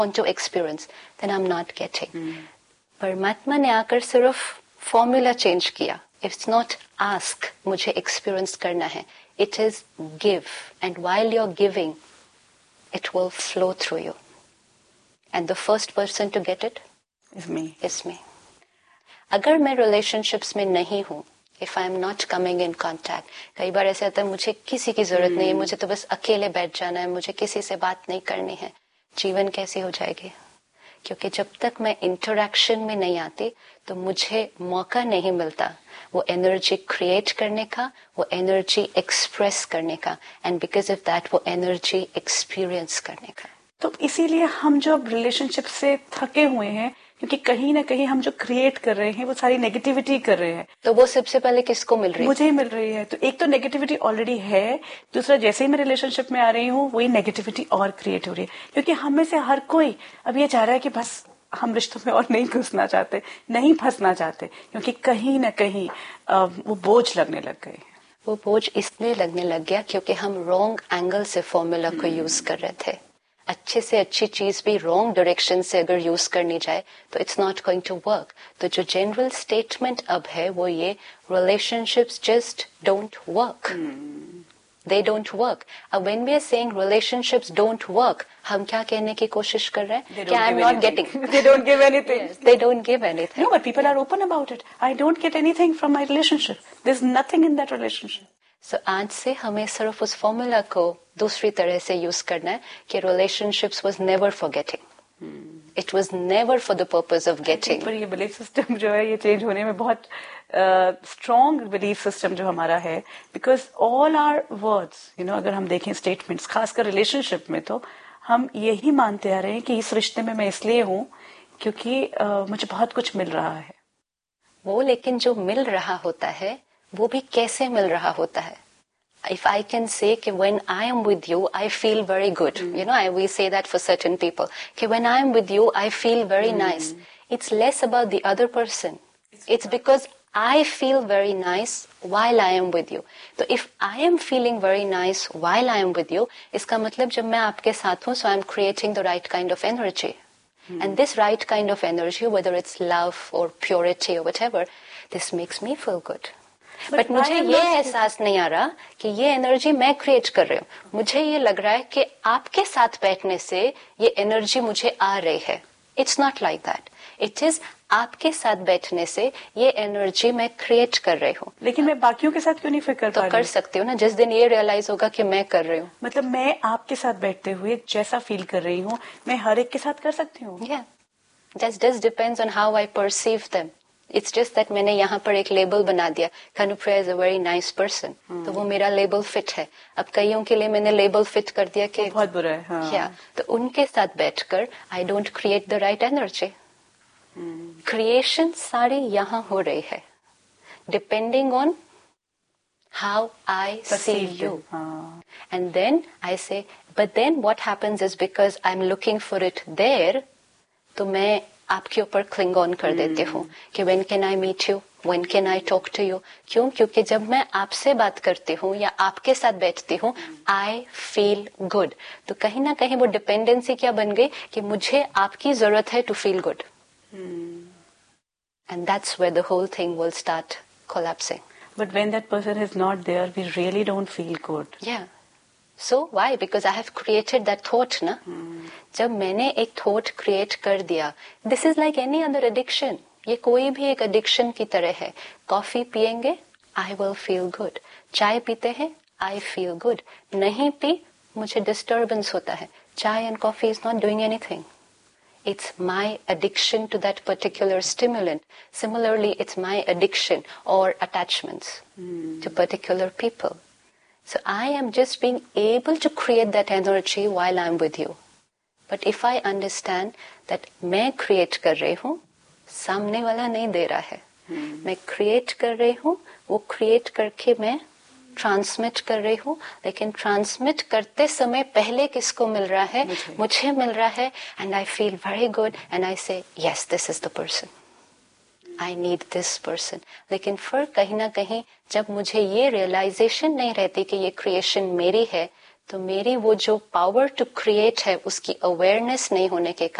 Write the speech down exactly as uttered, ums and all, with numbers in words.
want to experience, then I'm not getting. Hmm. परमात्मा ने आकर सिर्फ फॉर्मूला चेंज किया. It's not ask, मुझे experience करना है. It is give, and while you're giving, it will flow through you. And the first person to get it is me. Is me. अगर मैं relationships में नहीं हूँ, if I am not coming in contact, कई बार ऐसे आता है मुझे किसी की जरूरत hmm. नहीं है, मुझे तो बस अकेले बैठ जाना है, मुझे किसी से बात नहीं करनी है. जीवन कैसे हो जाएगी? क्योंकि जब तक मैं इंटरैक्शन में नहीं आती तो मुझे मौका नहीं मिलता वो एनर्जी क्रिएट करने का, वो एनर्जी एक्सप्रेस करने का, एंड बिकॉज ऑफ दैट वो एनर्जी एक्सपीरियंस करने का. तो इसीलिए हम जो रिलेशनशिप से थके हुए हैं, क्योंकि कहीं ना कहीं हम जो क्रिएट कर रहे हैं वो सारी नेगेटिविटी कर रहे हैं. तो वो सबसे पहले किसको मिल रही है? मुझे ही मिल रही है. तो एक तो नेगेटिविटी ऑलरेडी है, दूसरा जैसे ही मैं रिलेशनशिप में आ रही हूँ वही नेगेटिविटी और क्रिएट हो रही है. क्योंकि हम में से हर कोई अब ये चाह रहा है कि बस हम रिश्तों में और नहीं घुसना चाहते, नहीं फंसना चाहते, क्योंकि कहीं ना कहीं वो बोझ लगने लग गए. वो बोझ इसलिए लगने लग गया क्योंकि हम रॉन्ग एंगल से फॉर्मूला को यूज कर रहे थे. अच्छे से अच्छी चीज भी रॉन्ग डायरेक्शन से अगर यूज करनी जाए तो it's not going to work. तो जो जनरल स्टेटमेंट अब है वो ये, relationships just don't work. They don't work. अब when we are saying relationships don't work, हम क्या कहने की कोशिश कर रहे हैं कि I am not getting. They don't give anything. They don't give anything. No, but people are open about it. I don't get anything from my relationship. There is nothing in that relationship. So so, आज से हमें सिर्फ उस formula को दूसरी तरह से use करना है कि relationships was never for getting. It was never for the purpose of getting. पर ये बिलीफ सिस्टम जो है ये चेंज होने में बहुत स्ट्रॉन्ग बिलीफ सिस्टम जो हमारा है, because all are words, you know, अगर हम देखें स्टेटमेंट्स, खासकर रिलेशनशिप में, तो हम यही मानते आ रहे हैं कि इस रिश्ते में मैं इसलिए हूँ क्योंकि uh, मुझे बहुत कुछ मिल रहा है. वो लेकिन जो मिल रहा होता है वो भी कैसे मिल रहा होता है? If I can say कि when I am with you, I feel very good. Mm. You know, I we say that for certain people. कि when I am with you, I feel very mm. nice. It's less about the other person. It's, it's because I feel very nice while I am with you. So if I am feeling very nice while I am with you, इसका मतलब जब मैं आपके साथ हूँ, so I am creating the right kind of energy. Mm. And this right kind of energy, whether it's love or purity or whatever, this makes me feel good. But मुझे ये एहसास नहीं आ रहा कि ये एनर्जी मैं क्रिएट कर रही हूँ. मुझे ये लग रहा है कि आपके साथ बैठने से ये एनर्जी मुझे आ रही है. It's not like that. It is आपके साथ बैठने से ये एनर्जी मैं क्रिएट कर रही हूँ. लेकिन मैं बाकियों के साथ क्यों नहीं फिर कर तो कर सकती हूँ ना, जिस दिन ये रियलाइज होगा कि मैं कर रही हूँ. मतलब मैं आपके साथ बैठते हुए जैसा फील कर रही हूँ मैं हर एक के साथ कर सकती हूँ. yeah. That just depends on how I perceive them. It's just that मैंने यहाँ पर एक लेबल बना दिया, Kanupriya is a very nice person, तो वो मेरा लेबल फिट है. अब कईयों के लिए मैंने लेबल फिट कर दिया कि बहुत बुरा है. हाँ. yeah, तो उनके साथ बैठकर I don't create the right energy. Creation सारी यहाँ हो रही है depending on how I C you. And then I से but then what happens is because I am looking for it there, तो मैं आपके ऊपर क्लिंग ऑन कर देती हूँ कि when can I meet you, when can I talk to you. क्यों? क्योंकि जब मैं आपसे बात करती हूँ या आपके साथ बैठती हूँ, आई फील गुड. तो कहीं ना कहीं वो डिपेंडेंसी क्या बन गई कि मुझे आपकी जरूरत है to feel good. And that's where the whole thing will start collapsing. But when that person is not there we really don't feel good. या So why? Because I have created that thought, ना. Hmm. जब मैंने एक thought create कर दिया, this is like any other addiction. ये कोई भी एक एडिक्शन की तरह है. कॉफी पिएंगे, I will feel good. चाय पीते हैं, I feel good. नहीं पी, मुझे डिस्टर्बेंस होता है. चाय and coffee is not doing anything. It's my addiction to that particular stimulant. Similarly, it's my addiction or attachments hmm. to particular people. So I am just being able to create that energy while I'm with you. But if I understand that मैं create कर रही हूँ, सामने वाला नहीं दे रहा है. hmm. मैं create कर रही हूँ, वो create करके मैं transmit कर रही हूँ, लेकिन transmit करते समय पहले किसको मिल रहा है? मुझे, मुझे मिल रहा है. And I feel very good and I say yes, this is the person. I need this person. लेकिन फिर कहीं ना कहीं जब मुझे ये रियलाइजेशन नहीं रहती कि ये क्रिएशन मेरी है, तो मेरी वो जो पावर टू क्रिएट है उसकी अवेयरनेस नहीं होने के